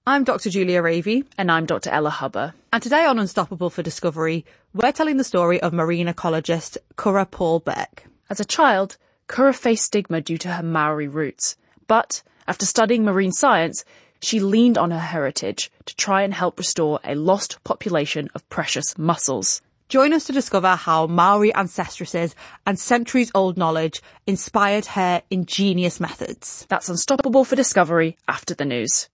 I'm Dr. Julia Ravey. And I'm Dr. Ella Hubber. And today on Unstoppable for Discovery, we're telling the story of marine ecologist Curra Paul Beck. As a child, Curra faced stigma due to her Maori roots. But after studying marine science, she leaned on her heritage to try and help restore a lost population of precious mussels. Join us to discover how Maori ancestresses and centuries-old knowledge inspired her ingenious methods. That's Unstoppable for Discovery after the news.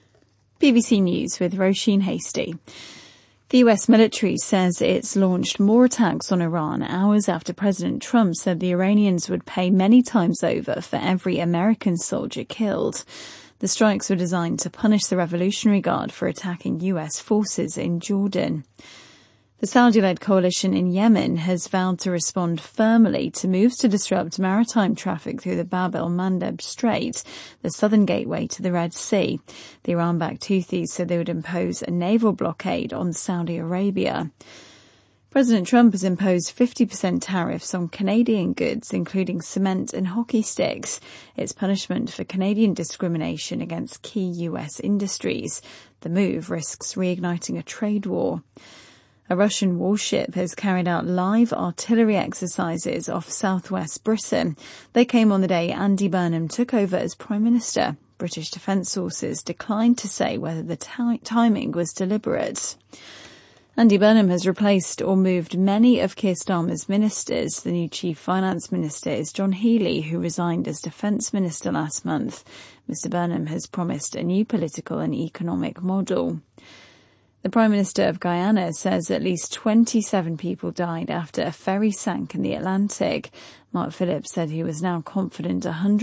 BBC News with Roisin Hasty. The US military says it's launched more attacks on Iran hours after President Trump said the Iranians would pay many times over for every American soldier killed. The strikes were designed to punish the Revolutionary Guard for attacking US forces in Jordan. The Saudi-led coalition in Yemen has vowed to respond firmly to moves to disrupt maritime traffic through the Bab el-Mandeb Strait, the southern gateway to the Red Sea. The Iran-backed Houthis said they would impose a naval blockade on Saudi Arabia. President Trump has imposed 50% tariffs on Canadian goods, including cement and hockey sticks. It's punishment for Canadian discrimination against key US industries. The move risks reigniting a trade war. A Russian warship has carried out live artillery exercises off southwest Britain. They came on the day Andy Burnham took over as Prime Minister. British defence sources declined to say whether the timing was deliberate. Andy Burnham has replaced or moved many of Keir Starmer's ministers. The new Chief Finance Minister is John Healey, who resigned as Defence Minister last month. Mr Burnham has promised a new political and economic model. The Prime Minister of Guyana says at least 27 people died after a ferry sank in the Atlantic. Mark Phillips said he was now confident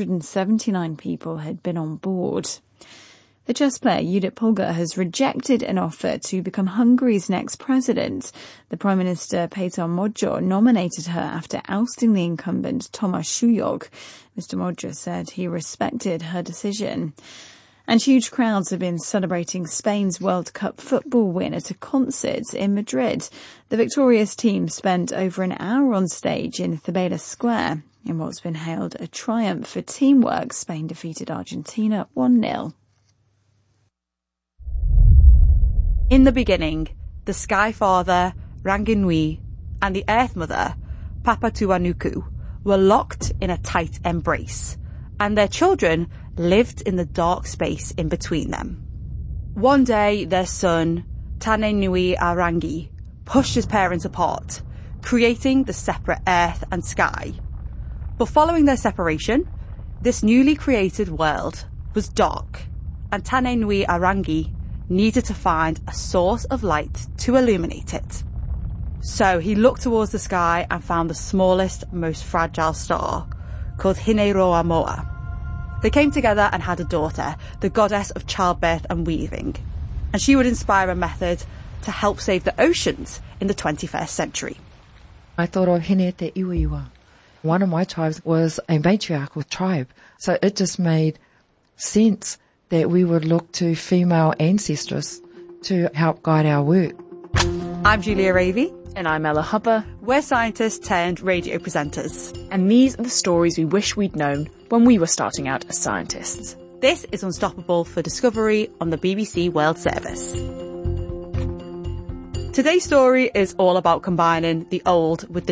179 people had been on board. The chess player Judith Polgar has rejected an offer to become Hungary's next president. The Prime Minister Péter Magyar nominated her after ousting the incumbent Tomáš Súlyog. Mr Magyar said he respected her decision. And huge crowds have been celebrating Spain's World Cup football win at a concert in Madrid. The victorious team spent over an hour on stage in Cibeles Square. In what's been hailed a triumph for teamwork, Spain defeated Argentina 1-0. In the beginning, the Sky Father, Ranginui, and the Earth Mother, Papatuanuku, were locked in a tight embrace, and their children lived in the dark space in between them. One day, their son, Tanenui Arangi, pushed his parents apart, creating the separate Earth and Sky. But following their separation, this newly created world was dark, and Tanenui Arangi needed to find a source of light to illuminate it. So he looked towards the sky and found the smallest, most fragile star, called Hineroa Moa. They came together and had a daughter, the goddess of childbirth and weaving, and she would inspire a method to help save the oceans in the 21st century. I thought of Hine Te Iwiiwa. One of my tribes was a matriarchal tribe, so it just made sense that we would look to female ancestors to help guide our work. I'm Julia Ravey. And I'm Ella Hubber. We're scientists turned radio presenters. And these are the stories we wish we'd known when we were starting out as scientists. This is Unstoppable for Discovery on the BBC World Service. Today's story is all about combining the old with the